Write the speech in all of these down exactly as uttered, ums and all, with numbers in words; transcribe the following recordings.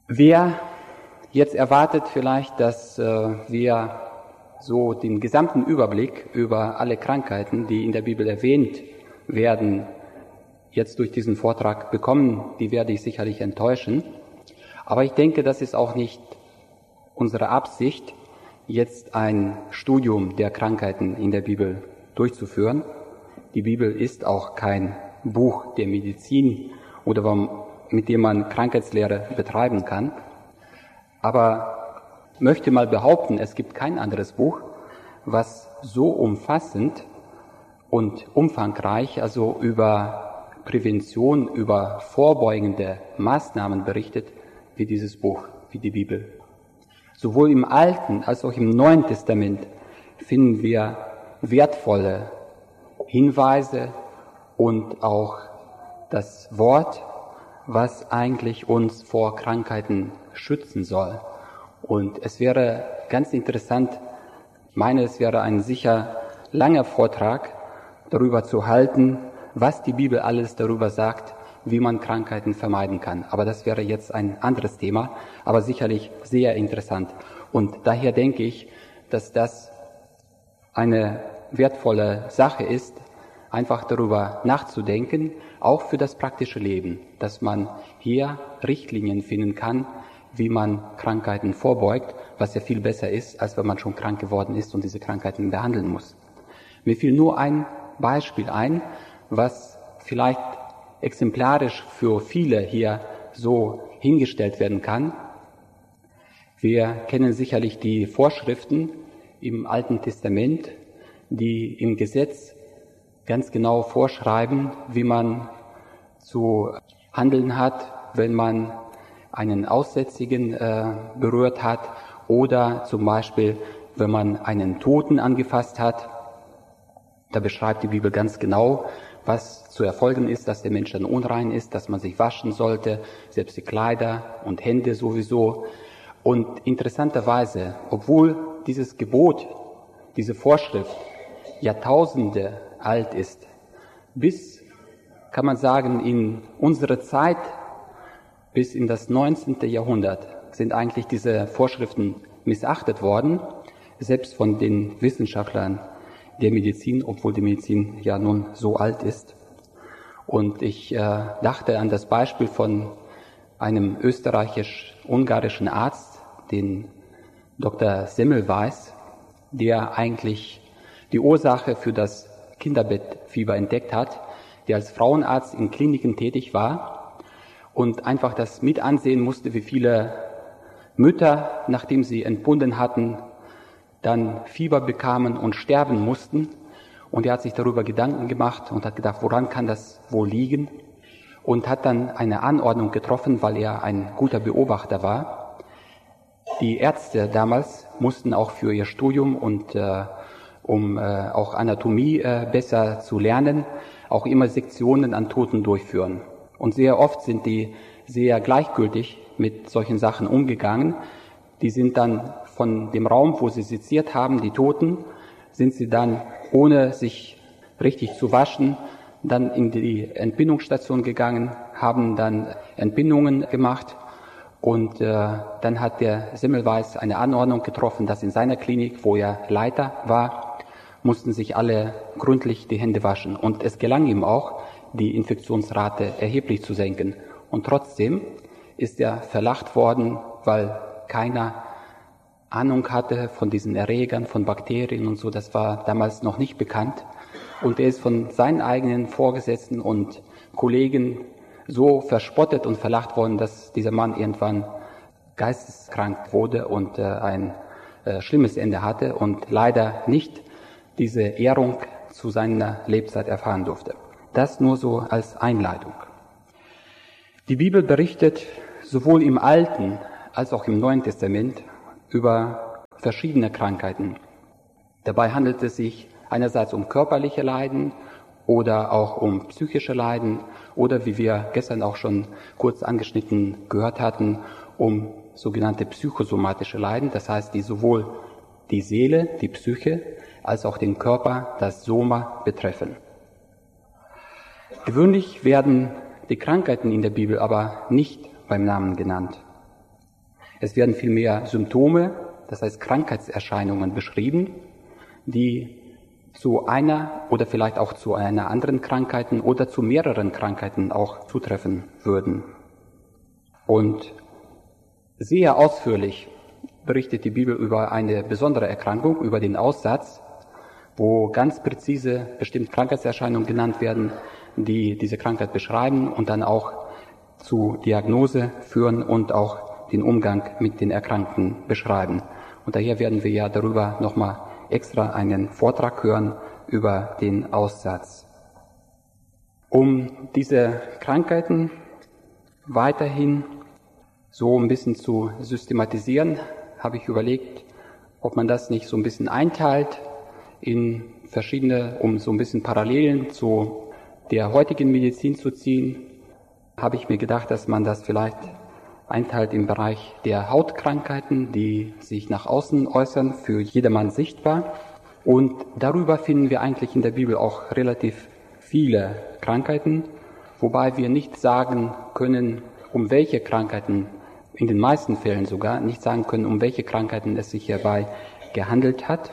Wer jetzt erwartet vielleicht, dass äh, wir so den gesamten Überblick über alle Krankheiten, die in der Bibel erwähnt werden, jetzt durch diesen Vortrag bekommen, die werde ich sicherlich enttäuschen. Aber ich denke, das ist auch nicht unsere Absicht, jetzt ein Studium der Krankheiten in der Bibel durchzuführen. Die Bibel ist auch kein Buch der Medizin oder mit dem man Krankheitslehre betreiben kann. Aber möchte mal behaupten, es gibt kein anderes Buch, was so umfassend und umfangreich, also über Prävention, über vorbeugende Maßnahmen berichtet, wie dieses Buch, wie die Bibel. Sowohl im Alten als auch im Neuen Testament finden wir wertvolle Hinweise und auch das Wort, was eigentlich uns vor Krankheiten schützen soll. Und es wäre ganz interessant, ich meine, es wäre ein sicher langer Vortrag darüber zu halten, was die Bibel alles darüber sagt, wie man Krankheiten vermeiden kann. Aber das wäre jetzt ein anderes Thema, aber sicherlich sehr interessant. Und daher denke ich, dass das eine wertvolle Sache ist, einfach darüber nachzudenken, auch für das praktische Leben, dass man hier Richtlinien finden kann, wie man Krankheiten vorbeugt, was ja viel besser ist, als wenn man schon krank geworden ist und diese Krankheiten behandeln muss. Mir fiel nur ein Beispiel ein, was vielleicht exemplarisch für viele hier so hingestellt werden kann. Wir kennen sicherlich die Vorschriften im Alten Testament, die im Gesetz ganz genau vorschreiben, wie man zu handeln hat, wenn man einen Aussätzigen äh, berührt hat oder zum Beispiel, wenn man einen Toten angefasst hat. Da beschreibt die Bibel ganz genau, was zu erfolgen ist, dass der Mensch dann unrein ist, dass man sich waschen sollte, selbst die Kleider und Hände sowieso. Und interessanterweise, obwohl dieses Gebot, diese Vorschrift Jahrtausende alt ist, bis, kann man sagen, in unsere Zeit, bis in das neunzehnte Jahrhundert, sind eigentlich diese Vorschriften missachtet worden, selbst von den Wissenschaftlern der Medizin, obwohl die Medizin ja nun so alt ist. Und ich äh, dachte an das Beispiel von einem österreichisch-ungarischen Arzt, den Doktor Semmelweis, der eigentlich die Ursache für das Kinderbettfieber entdeckt hat, der als Frauenarzt in Kliniken tätig war und einfach das mit ansehen musste, wie viele Mütter, nachdem sie entbunden hatten, dann Fieber bekamen und sterben mussten. Und er hat sich darüber Gedanken gemacht und hat gedacht, woran kann das wohl liegen? Und hat dann eine Anordnung getroffen, weil er ein guter Beobachter war. Die Ärzte damals mussten auch für ihr Studium und äh, um äh, auch Anatomie äh, besser zu lernen, auch immer Sektionen an Toten durchführen. Und sehr oft sind die sehr gleichgültig mit solchen Sachen umgegangen. Die sind dann von dem Raum, wo sie seziert haben, die Toten, sind sie dann, ohne sich richtig zu waschen, dann in die Entbindungsstation gegangen, haben dann Entbindungen gemacht und äh, dann hat der Semmelweis eine Anordnung getroffen, dass in seiner Klinik, wo er Leiter war, mussten sich alle gründlich die Hände waschen. Und es gelang ihm auch, die Infektionsrate erheblich zu senken. Und trotzdem ist er verlacht worden, weil keiner Ahnung hatte von diesen Erregern, von Bakterien und so. Das war damals noch nicht bekannt. Und er ist von seinen eigenen Vorgesetzten und Kollegen so verspottet und verlacht worden, dass dieser Mann irgendwann geisteskrank wurde und äh, ein äh, schlimmes Ende hatte und leider nicht diese Ehrung zu seiner Lebzeit erfahren durfte. Das nur so als Einleitung. Die Bibel berichtet sowohl im Alten als auch im Neuen Testament über verschiedene Krankheiten. Dabei handelt es sich einerseits um körperliche Leiden oder auch um psychische Leiden oder, wie wir gestern auch schon kurz angeschnitten gehört hatten, um sogenannte psychosomatische Leiden, das heißt, die sowohl die Seele, die Psyche, als auch den Körper, das Soma, betreffen. Gewöhnlich werden die Krankheiten in der Bibel aber nicht beim Namen genannt. Es werden vielmehr Symptome, das heißt Krankheitserscheinungen beschrieben, die zu einer oder vielleicht auch zu einer anderen Krankheit oder zu mehreren Krankheiten auch zutreffen würden. Und sehr ausführlich berichtet die Bibel über eine besondere Erkrankung, über den Aussatz, wo ganz präzise bestimmte Krankheitserscheinungen genannt werden, die diese Krankheit beschreiben und dann auch zu Diagnose führen und auch den Umgang mit den Erkrankten beschreiben. Und daher werden wir ja darüber nochmal extra einen Vortrag hören über den Aussatz. Um diese Krankheiten weiterhin so ein bisschen zu systematisieren, habe ich überlegt, ob man das nicht so ein bisschen einteilt in verschiedene, um so ein bisschen Parallelen zu der heutigen Medizin zu ziehen, habe ich mir gedacht, dass man das vielleicht einteilt im Bereich der Hautkrankheiten, die sich nach außen äußern, für jedermann sichtbar. Und darüber finden wir eigentlich in der Bibel auch relativ viele Krankheiten, wobei wir nicht sagen können, um welche Krankheiten, in den meisten Fällen sogar, nicht sagen können, um welche Krankheiten es sich hierbei gehandelt hat.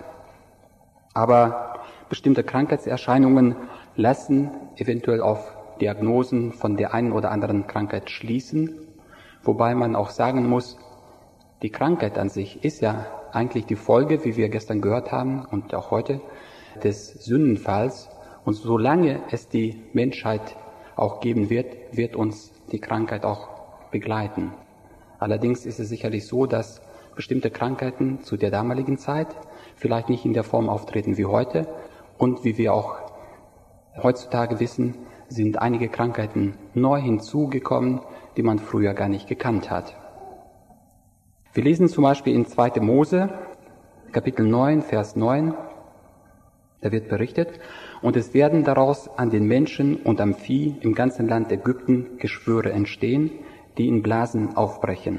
Aber bestimmte Krankheitserscheinungen lassen eventuell auf Diagnosen von der einen oder anderen Krankheit schließen, wobei man auch sagen muss, die Krankheit an sich ist ja eigentlich die Folge, wie wir gestern gehört haben und auch heute, des Sündenfalls. Und solange es die Menschheit auch geben wird, wird uns die Krankheit auch begleiten. Allerdings ist es sicherlich so, dass bestimmte Krankheiten zu der damaligen Zeit vielleicht nicht in der Form auftreten wie heute. Und wie wir auch heutzutage wissen, sind einige Krankheiten neu hinzugekommen, die man früher gar nicht gekannt hat. Wir lesen zum Beispiel in zweiter Mose, Kapitel neun, Vers neun, da wird berichtet, und es werden daraus an den Menschen und am Vieh im ganzen Land Ägypten Geschwüre entstehen, die in Blasen aufbrechen.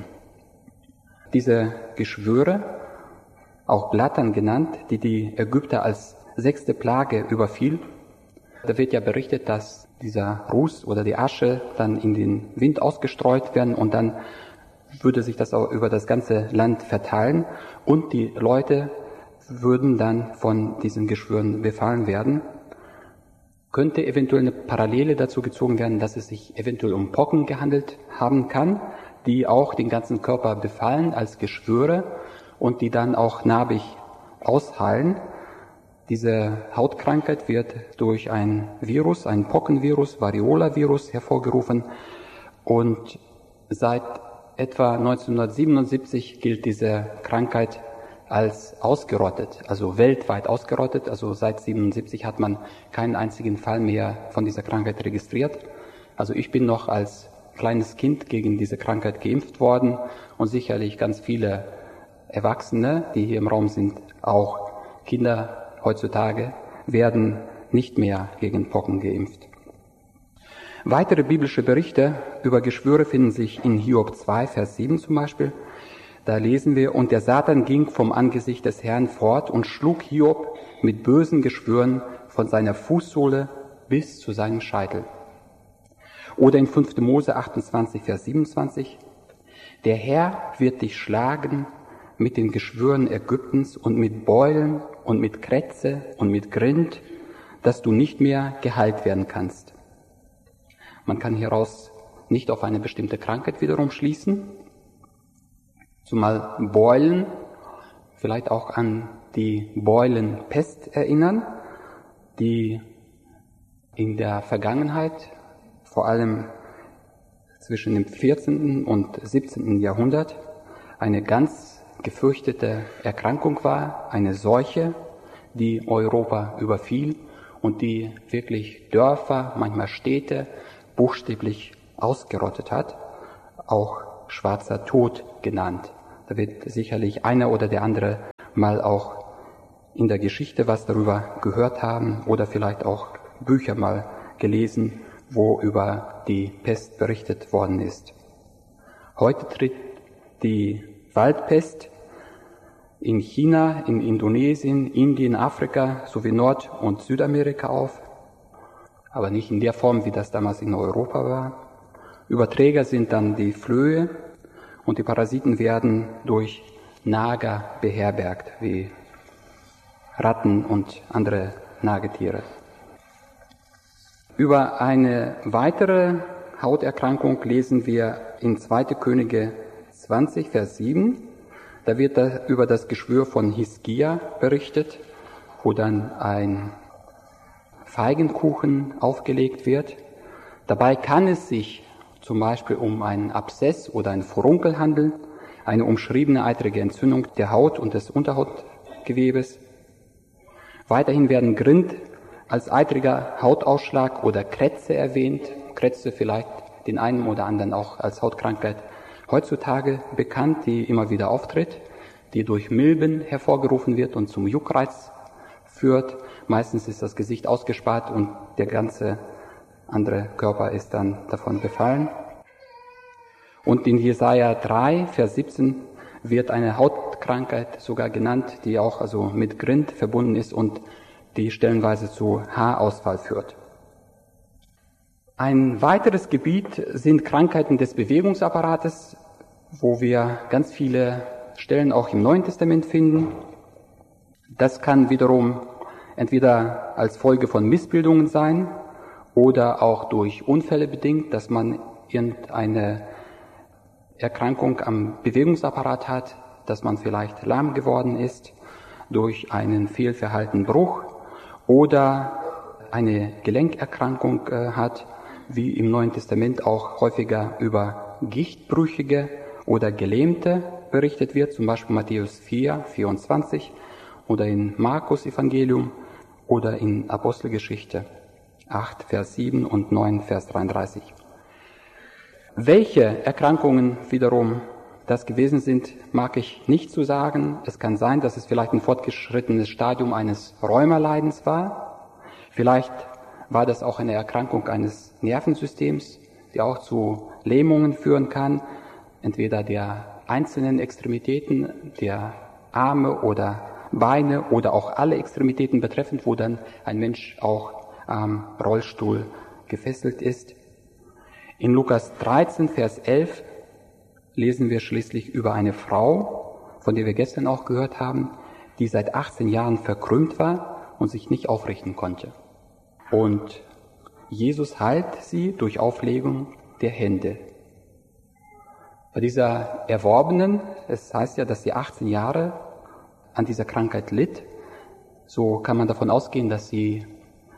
Diese Geschwüre, auch Blattern genannt, die die Ägypter als sechste Plage überfiel, da wird ja berichtet, dass dieser Ruß oder die Asche dann in den Wind ausgestreut werden und dann würde sich das auch über das ganze Land verteilen und die Leute würden dann von diesen Geschwüren befallen werden. Könnte eventuell eine Parallele dazu gezogen werden, dass es sich eventuell um Pocken gehandelt haben kann, die auch den ganzen Körper befallen als Geschwüre und die dann auch narbig ausheilen. Diese Hautkrankheit wird durch ein Virus, ein Pockenvirus, Variola-Virus hervorgerufen und seit etwa neunzehnhundertsiebenundsiebzig gilt diese Krankheit als ausgerottet, also weltweit ausgerottet. Also seit siebenundsiebzig hat man keinen einzigen Fall mehr von dieser Krankheit registriert. Also ich bin noch als kleines Kind gegen diese Krankheit geimpft worden und sicherlich ganz viele Erwachsene, die hier im Raum sind, auch Kinder heutzutage, werden nicht mehr gegen Pocken geimpft. Weitere biblische Berichte über Geschwüre finden sich in Hiob zwei, Vers sieben zum Beispiel. Da lesen wir, und der Satan ging vom Angesicht des Herrn fort und schlug Hiob mit bösen Geschwüren von seiner Fußsohle bis zu seinem Scheitel. Oder in fünfter Mose achtundzwanzig, Vers siebenundzwanzig, der Herr wird dich schlagen mit den Geschwüren Ägyptens und mit Beulen und mit Krätze und mit Grind, dass du nicht mehr geheilt werden kannst. Man kann hieraus nicht auf eine bestimmte Krankheit wiederum schließen, zumal Beulen vielleicht auch an die Beulenpest erinnern, die in der Vergangenheit, vor allem zwischen dem vierzehnten und siebzehnten Jahrhundert, eine ganz gefürchtete Erkrankung war, eine Seuche, die Europa überfiel und die wirklich Dörfer, manchmal Städte, buchstäblich ausgerottet hat, auch schwarzer Tod genannt. Da wird sicherlich einer oder der andere mal auch in der Geschichte was darüber gehört haben oder vielleicht auch Bücher mal gelesen, wo über die Pest berichtet worden ist. Heute tritt die Waldpest in China, in Indonesien, Indien, Afrika sowie Nord- und Südamerika auf, aber nicht in der Form, wie das damals in Europa war. Überträger sind dann die Flöhe und die Parasiten werden durch Nager beherbergt, wie Ratten und andere Nagetiere. Über eine weitere Hauterkrankung lesen wir in zweiter Könige zwanzig, Vers sieben. Da wird da über das Geschwür von Hiskia berichtet, wo dann ein Feigenkuchen aufgelegt wird. Dabei kann es sich zum Beispiel um einen Abszess oder einen Furunkel handeln, eine umschriebene eitrige Entzündung der Haut und des Unterhautgewebes. Weiterhin werden Grind als eitriger Hautausschlag oder Krätze erwähnt. Krätze vielleicht den einen oder anderen auch als Hautkrankheit heutzutage bekannt, die immer wieder auftritt, die durch Milben hervorgerufen wird und zum Juckreiz führt. Meistens ist das Gesicht ausgespart und der ganze andere Körper ist dann davon befallen. Und in Jesaja drei, Vers siebzehn wird eine Hautkrankheit sogar genannt, die auch also mit Grind verbunden ist und die stellenweise zu Haarausfall führt. Ein weiteres Gebiet sind Krankheiten des Bewegungsapparates, wo wir ganz viele Stellen auch im Neuen Testament finden. Das kann wiederum entweder als Folge von Missbildungen sein oder auch durch Unfälle bedingt, dass man irgendeine Erkrankung am Bewegungsapparat hat, dass man vielleicht lahm geworden ist durch einen Fehlverhaltenbruch oder eine Gelenkerkrankung äh, hat, wie im Neuen Testament auch häufiger über Gichtbrüchige oder Gelähmte berichtet wird, zum Beispiel Matthäus vier, vierundzwanzig oder in Markus Evangelium oder in Apostelgeschichte acht, Vers sieben und neun, Vers dreiunddreißig. Welche Erkrankungen wiederum das gewesen sind, mag ich nicht zu sagen. Es kann sein, dass es vielleicht ein fortgeschrittenes Stadium eines Rheumaleidens war. Vielleicht war das auch eine Erkrankung eines Nervensystems, die auch zu Lähmungen führen kann, entweder der einzelnen Extremitäten, der Arme oder Beine oder auch alle Extremitäten betreffend, wo dann ein Mensch auch am Rollstuhl gefesselt ist. In Lukas dreizehn, Vers elf lesen wir schließlich über eine Frau, von der wir gestern auch gehört haben, die seit achtzehn Jahren verkrümmt war und sich nicht aufrichten konnte. Und Jesus heilt sie durch Auflegung der Hände. Bei dieser Erworbenen, es heißt ja, dass sie achtzehn Jahre an dieser Krankheit litt, so kann man davon ausgehen, dass sie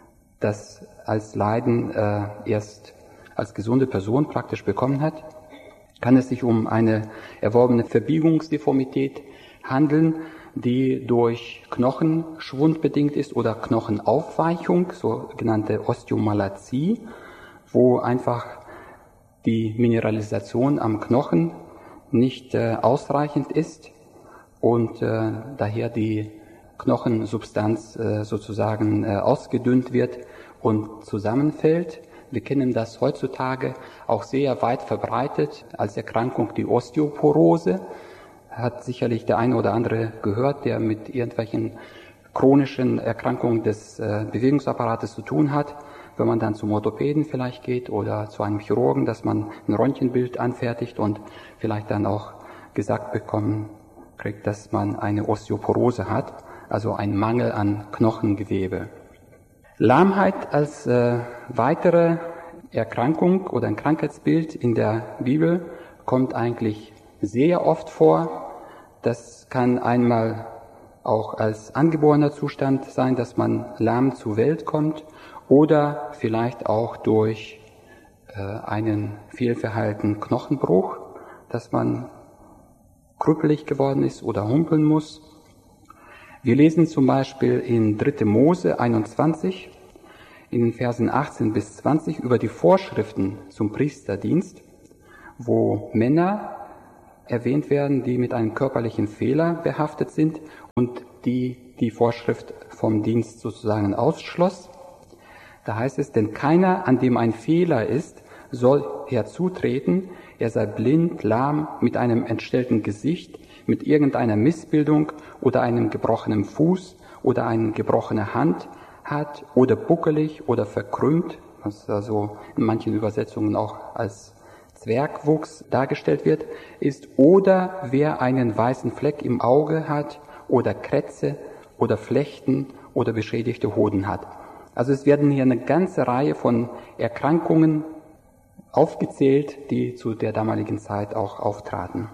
das als Leiden äh, erst als gesunde Person praktisch bekommen hat. Kann es sich um eine erworbene Verbiegungsdeformität handeln, die durch Knochenschwund bedingt ist oder Knochenaufweichung, sogenannte Osteomalazie, wo einfach die Mineralisation am Knochen nicht äh, ausreichend ist und äh, daher die Knochensubstanz äh, sozusagen äh, ausgedünnt wird und zusammenfällt. Wir kennen das heutzutage auch sehr weit verbreitet als Erkrankung, die Osteoporose. Hat sicherlich der eine oder andere gehört, der mit irgendwelchen chronischen Erkrankungen des äh, Bewegungsapparates zu tun hat. Wenn man dann zum Orthopäden vielleicht geht oder zu einem Chirurgen, dass man ein Röntgenbild anfertigt und vielleicht dann auch gesagt bekommen kriegt, dass man eine Osteoporose hat, also ein Mangel an Knochengewebe. Lahmheit als äh, weitere Erkrankung oder ein Krankheitsbild in der Bibel kommt eigentlich sehr oft vor. Das kann einmal auch als angeborener Zustand sein, dass man lahm zur Welt kommt oder vielleicht auch durch äh, einen fehlverhaltenen Knochenbruch, dass man krüppelig geworden ist oder humpeln muss. Wir lesen zum Beispiel in dritter Mose einundzwanzig, in den Versen achtzehn bis zwanzig, über die Vorschriften zum Priesterdienst, wo Männer erwähnt werden, die mit einem körperlichen Fehler behaftet sind und die die Vorschrift vom Dienst sozusagen ausschloss. Da heißt es, denn keiner, an dem ein Fehler ist, soll herzutreten, er sei blind, lahm, mit einem entstellten Gesicht, mit irgendeiner Missbildung oder einem gebrochenen Fuß oder eine gebrochene Hand hat oder buckelig oder verkrümmt, was also in manchen Übersetzungen auch als Zwergwuchs dargestellt wird, ist oder wer einen weißen Fleck im Auge hat oder Krätze oder Flechten oder beschädigte Hoden hat. Also es werden hier eine ganze Reihe von Erkrankungen aufgezählt, die zu der damaligen Zeit auch auftraten.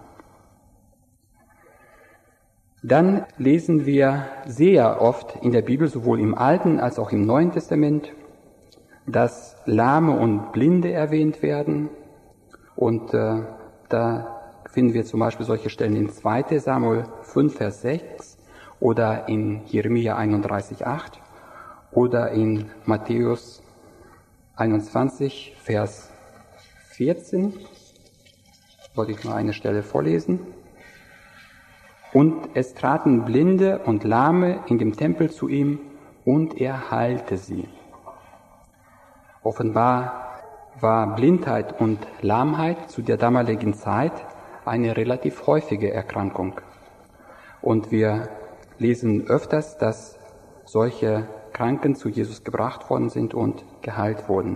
Dann lesen wir sehr oft in der Bibel, sowohl im Alten als auch im Neuen Testament, dass Lahme und Blinde erwähnt werden. Und äh, da finden wir zum Beispiel solche Stellen in zweiter Samuel fünf, Vers sechs oder in Jeremia einunddreißig, acht oder in Matthäus einundzwanzig, Vers vierzehn. Wollte ich mal eine Stelle vorlesen. Und es traten Blinde und Lahme in dem Tempel zu ihm, und er heilte sie. Offenbar war Blindheit und Lahmheit zu der damaligen Zeit eine relativ häufige Erkrankung. Und wir lesen öfters, dass solche Kranken zu Jesus gebracht worden sind und geheilt wurden.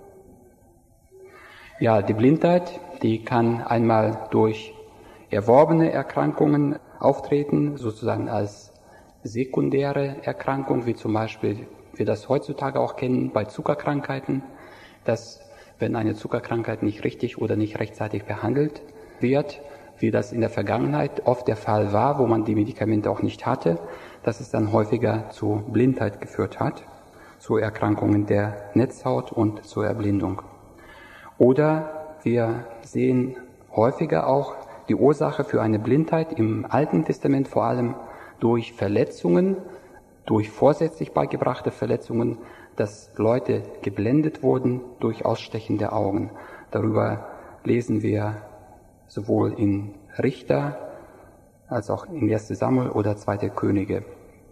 Ja, die Blindheit, die kann einmal durch erworbene Erkrankungen auftreten, sozusagen als sekundäre Erkrankung, wie zum Beispiel wir das heutzutage auch kennen bei Zuckerkrankheiten, dass wenn eine Zuckerkrankheit nicht richtig oder nicht rechtzeitig behandelt wird, wie das in der Vergangenheit oft der Fall war, wo man die Medikamente auch nicht hatte, dass es dann häufiger zu Blindheit geführt hat, zu Erkrankungen der Netzhaut und zur Erblindung. Oder wir sehen häufiger auch die Ursache für eine Blindheit im Alten Testament vor allem durch Verletzungen, durch vorsätzlich beigebrachte Verletzungen, dass Leute geblendet wurden durch Ausstechen der Augen. Darüber lesen wir sowohl in Richter als auch in erster Samuel oder zweiter Könige.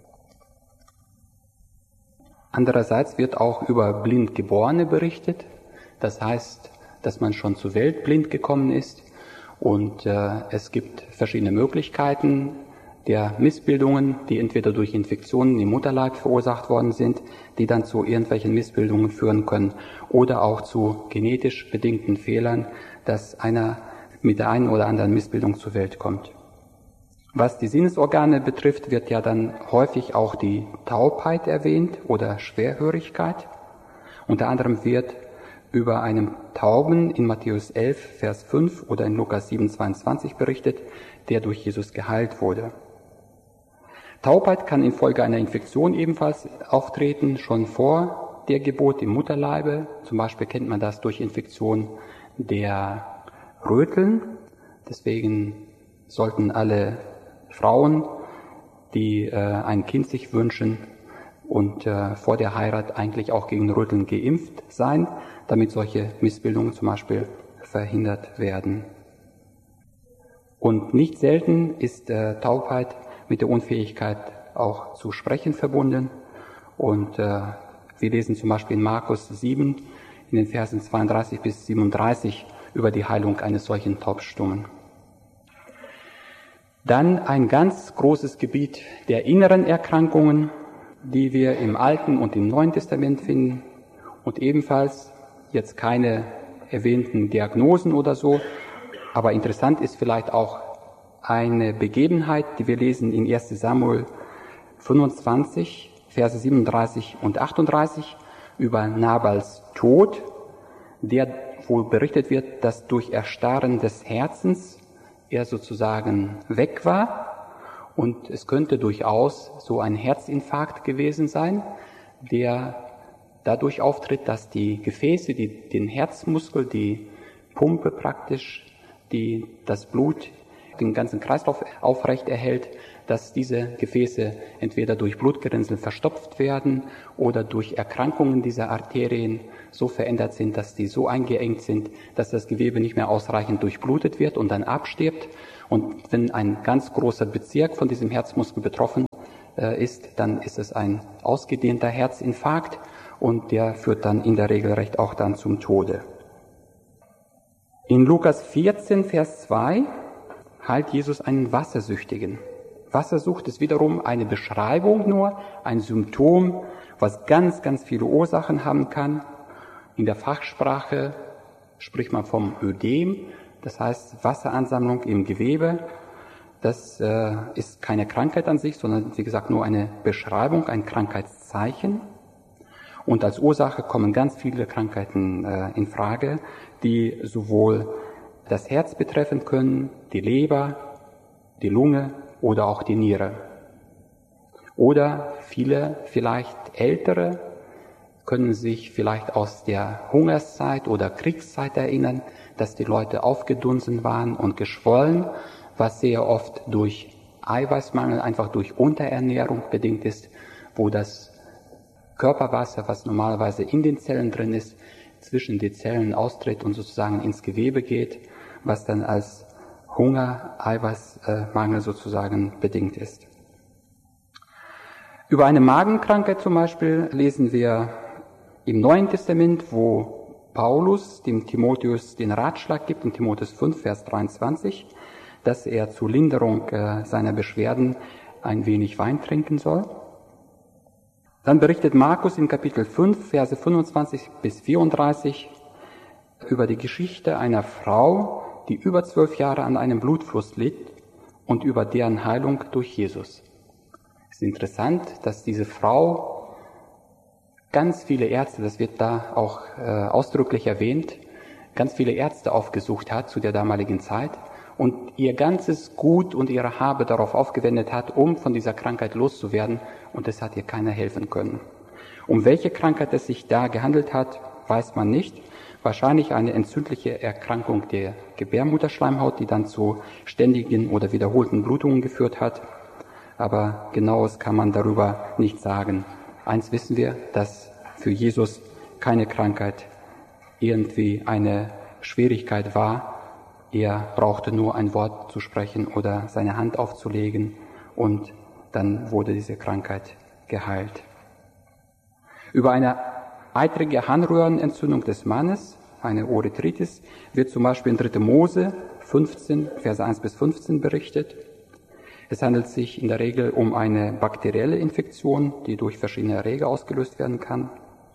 Andererseits wird auch über Blindgeborene berichtet. Das heißt, dass man schon zur Welt blind gekommen ist. Und äh, es gibt verschiedene Möglichkeiten der Missbildungen, die entweder durch Infektionen im Mutterleib verursacht worden sind, die dann zu irgendwelchen Missbildungen führen können, oder auch zu genetisch bedingten Fehlern, dass einer mit der einen oder anderen Missbildung zur Welt kommt. Was die Sinnesorgane betrifft, wird ja dann häufig auch die Taubheit erwähnt oder Schwerhörigkeit. Unter anderem wird über einen Tauben in Matthäus elf, Vers fünf oder in Lukas sieben, zweiundzwanzig berichtet, der durch Jesus geheilt wurde. Taubheit kann infolge einer Infektion ebenfalls auftreten, schon vor der Geburt im Mutterleibe. Zum Beispiel kennt man das durch Infektion der Röteln. Deswegen sollten alle Frauen, die äh, ein Kind sich wünschen, und äh, vor der Heirat eigentlich auch gegen Röteln geimpft sein, damit solche Missbildungen zum Beispiel verhindert werden. Und nicht selten ist äh, Taubheit mit der Unfähigkeit auch zu sprechen verbunden. Und äh, wir lesen zum Beispiel in Markus sieben in den Versen zweiunddreißig bis siebenunddreißig über die Heilung eines solchen Taubstummen. Dann ein ganz großes Gebiet der inneren Erkrankungen, die wir im Alten und im Neuen Testament finden, und ebenfalls jetzt keine erwähnten Diagnosen oder so, aber interessant ist vielleicht auch eine Begebenheit, die wir lesen in erster Samuel fünfundzwanzig, Verse siebenunddreißig und achtunddreißig über Nabals Tod, der wo berichtet wird, dass durch Erstarren des Herzens er sozusagen weg war. Und es könnte durchaus so ein Herzinfarkt gewesen sein, der dadurch auftritt, dass die Gefäße, die, den Herzmuskel, die Pumpe praktisch, die das Blut, den ganzen Kreislauf aufrecht erhält, dass diese Gefäße entweder durch Blutgerinnsel verstopft werden oder durch Erkrankungen dieser Arterien so verändert sind, dass die so eingeengt sind, dass das Gewebe nicht mehr ausreichend durchblutet wird und dann abstirbt. Und wenn ein ganz großer Bezirk von diesem Herzmuskel betroffen äh, ist, dann ist es ein ausgedehnter Herzinfarkt und der führt dann in der Regel recht auch dann zum Tode. In Lukas vierzehn, Vers zwei heilt Jesus einen Wassersüchtigen. Wassersucht ist wiederum eine Beschreibung nur, ein Symptom, was ganz, ganz viele Ursachen haben kann. In der Fachsprache spricht man vom Ödem, das heißt Wasseransammlung im Gewebe. Das äh, ist keine Krankheit an sich, sondern wie gesagt nur eine Beschreibung, ein Krankheitszeichen. Und als Ursache kommen ganz viele Krankheiten äh, in Frage, die sowohl das Herz betreffen können, die Leber, die Lunge oder auch die Niere. Oder viele, vielleicht ältere, können sich vielleicht aus der Hungerszeit oder Kriegszeit erinnern, dass die Leute aufgedunsen waren und geschwollen, was sehr oft durch Eiweißmangel, einfach durch Unterernährung bedingt ist, wo das Körperwasser, was normalerweise in den Zellen drin ist, zwischen die Zellen austritt und sozusagen ins Gewebe geht, was dann als Hunger, Eiweißmangel sozusagen bedingt ist. Über eine Magenkrankheit zum Beispiel lesen wir im Neuen Testament, wo Paulus dem Timotheus den Ratschlag gibt, in Timotheus fünf, Vers dreiundzwanzig, dass er zur Linderung äh, seiner Beschwerden ein wenig Wein trinken soll. Dann berichtet Markus in Kapitel fünf, Verse fünfundzwanzig bis vierunddreißig über die Geschichte einer Frau, die über zwölf Jahre an einem Blutfluss litt und über deren Heilung durch Jesus. Es ist interessant, dass diese Frau ganz viele Ärzte, das wird da auch äh, ausdrücklich erwähnt, ganz viele Ärzte aufgesucht hat zu der damaligen Zeit und ihr ganzes Gut und ihre Habe darauf aufgewendet hat, um von dieser Krankheit loszuwerden, und es hat ihr keiner helfen können. Um welche Krankheit es sich da gehandelt hat, weiß man nicht. Wahrscheinlich eine entzündliche Erkrankung der Gebärmutterschleimhaut, die dann zu ständigen oder wiederholten Blutungen geführt hat. Aber genaues kann man darüber nicht sagen. Eins wissen wir, dass für Jesus keine Krankheit irgendwie eine Schwierigkeit war. Er brauchte nur ein Wort zu sprechen oder seine Hand aufzulegen und dann wurde diese Krankheit geheilt. Über eine eitrige Harnröhrenentzündung des Mannes, eine Urethritis, wird zum Beispiel in dritter Mose fünfzehn, Verse eins bis fünfzehn berichtet. Es handelt sich in der Regel um eine bakterielle Infektion, die durch verschiedene Erreger ausgelöst werden kann.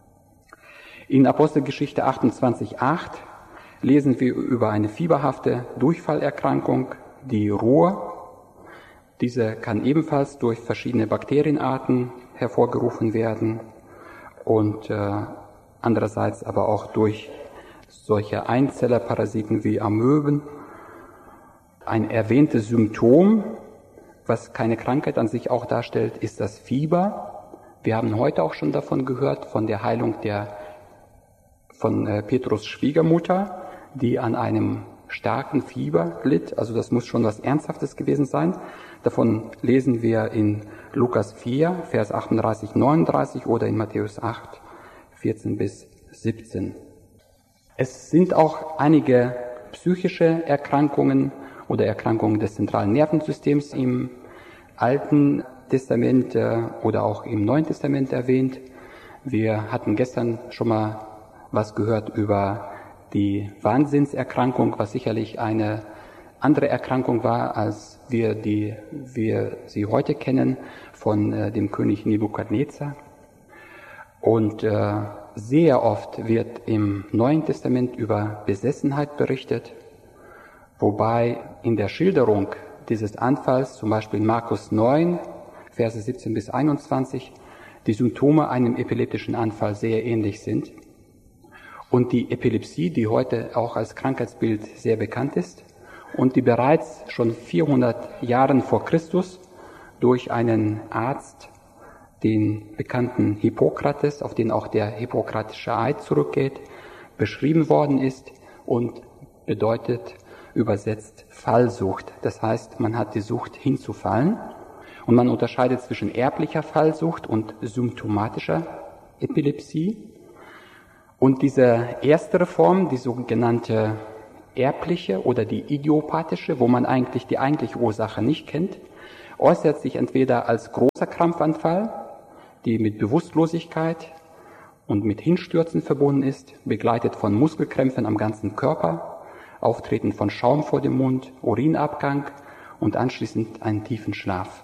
In Apostelgeschichte achtundzwanzig acht lesen wir über eine fieberhafte Durchfallerkrankung, die Ruhr. Diese kann ebenfalls durch verschiedene Bakterienarten hervorgerufen werden und äh, andererseits aber auch durch solche Einzellerparasiten wie Amöben. Ein erwähntes Symptom, was keine Krankheit an sich auch darstellt, ist das Fieber. Wir haben heute auch schon davon gehört, von der Heilung der, von äh, Petrus Schwiegermutter, die an einem starken Fieber litt. Also das muss schon was Ernsthaftes gewesen sein. Davon lesen wir in Lukas vier, Vers achtunddreißig, neununddreißig oder in Matthäus acht, vierzehn bis siebzehn. Es sind auch einige psychische Erkrankungen oder Erkrankungen des zentralen Nervensystems im Alten Testament oder auch im Neuen Testament erwähnt. Wir hatten gestern schon mal was gehört über die Wahnsinnserkrankung, was sicherlich eine andere Erkrankung war, als wir, die, wir sie heute kennen, von äh, dem König Nebukadnezar. Und äh, sehr oft wird im Neuen Testament über Besessenheit berichtet, wobei in der Schilderung dieses Anfalls, zum Beispiel in Markus neun, Verse siebzehn bis einundzwanzig, die Symptome einem epileptischen Anfall sehr ähnlich sind. Und die Epilepsie, die heute auch als Krankheitsbild sehr bekannt ist und die bereits schon vierhundert Jahren vor Christus durch einen Arzt, den bekannten Hippokrates, auf den auch der hippokratische Eid zurückgeht, beschrieben worden ist und bedeutet übersetzt Fallsucht. Das heißt, man hat die Sucht hinzufallen und man unterscheidet zwischen erblicher Fallsucht und symptomatischer Epilepsie. Und diese erstere Form, die sogenannte erbliche oder die idiopathische, wo man eigentlich die eigentliche Ursache nicht kennt, äußert sich entweder als großer Krampfanfall, die mit Bewusstlosigkeit und mit Hinstürzen verbunden ist, begleitet von Muskelkrämpfen am ganzen Körper, Auftreten von Schaum vor dem Mund, Urinabgang und anschließend einen tiefen Schlaf.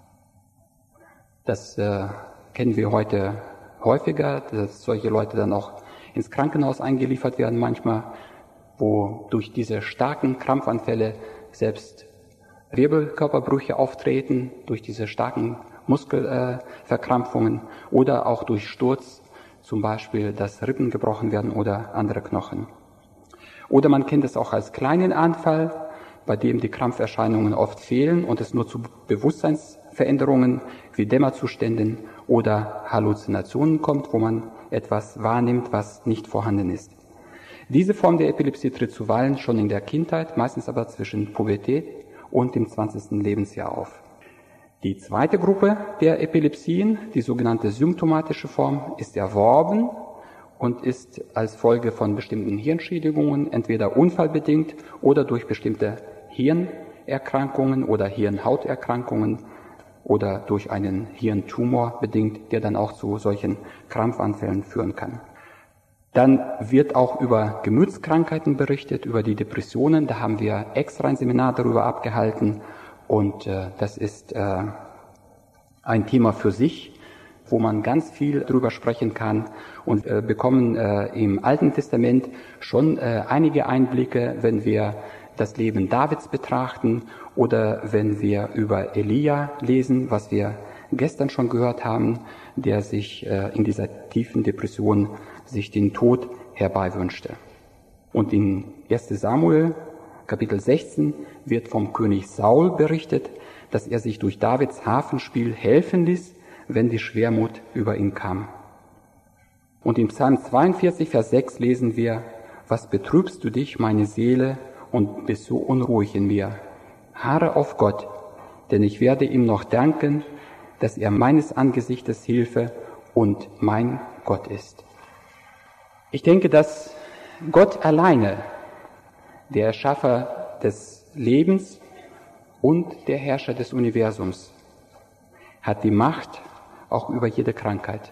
Das äh, kennen wir heute häufiger, dass solche Leute dann auch ins Krankenhaus eingeliefert werden manchmal. wo durch diese starken Krampfanfälle selbst Wirbelkörperbrüche auftreten, durch diese starken Muskelverkrampfungen äh, oder auch durch Sturz, zum Beispiel, dass Rippen gebrochen werden oder andere Knochen. Oder man kennt es auch als kleinen Anfall, bei dem die Krampferscheinungen oft fehlen und es nur zu Bewusstseinsveränderungen wie Dämmerzuständen oder Halluzinationen kommt, wo man etwas wahrnimmt, was nicht vorhanden ist. Diese Form der Epilepsie tritt zuweilen schon in der Kindheit, meistens aber zwischen Pubertät und dem zwanzigsten Lebensjahr auf. Die zweite Gruppe der Epilepsien, die sogenannte symptomatische Form, ist erworben und ist als Folge von bestimmten Hirnschädigungen entweder unfallbedingt oder durch bestimmte Hirnerkrankungen oder Hirnhauterkrankungen oder durch einen Hirntumor bedingt, der dann auch zu solchen Krampfanfällen führen kann. Dann wird auch über Gemütskrankheiten berichtet, über die Depressionen. Da haben wir extra ein Seminar darüber abgehalten und äh, das ist äh, ein Thema für sich, wo man ganz viel drüber sprechen kann und äh, bekommen äh, im Alten Testament schon äh, einige Einblicke, wenn wir das Leben Davids betrachten oder wenn wir über Elia lesen, was wir gestern schon gehört haben, der sich äh, in dieser tiefen Depression sich den Tod herbeiwünschte. Und in erster Samuel, Kapitel sechzehn, wird vom König Saul berichtet, dass er sich durch Davids Harfenspiel helfen ließ, wenn die Schwermut über ihn kam. Und im Psalm zweiundvierzig, Vers sechs lesen wir: Was betrübst du dich, meine Seele, und bist so unruhig in mir? Harre auf Gott, denn ich werde ihm noch danken, dass er meines Angesichtes Hilfe und mein Gott ist. Ich denke, dass Gott alleine, der Erschaffer des Lebens und der Herrscher des Universums, hat die Macht auch über jede Krankheit.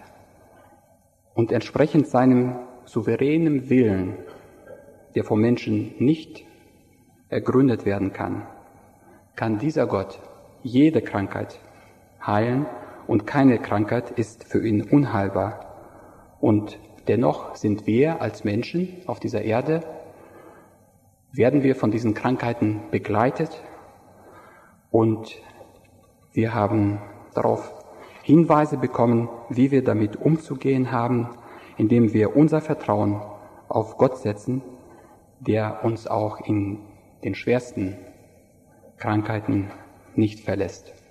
Und entsprechend seinem souveränen Willen, der vom Menschen nicht ergründet werden kann, kann dieser Gott jede Krankheit heilen und keine Krankheit ist für ihn unheilbar. Und dennoch sind wir als Menschen auf dieser Erde, werden wir von diesen Krankheiten begleitet und wir haben darauf Hinweise bekommen, wie wir damit umzugehen haben, indem wir unser Vertrauen auf Gott setzen, der uns auch in den schwersten Krankheiten nicht verlässt.